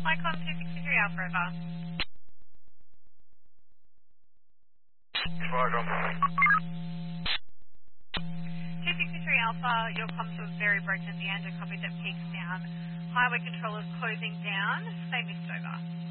Flycom 263 Alpha over. Flycom. 263 Alpha, your comms was very broken at the end. I copied that peaks down. Highway controllers closing down. Stay missed over.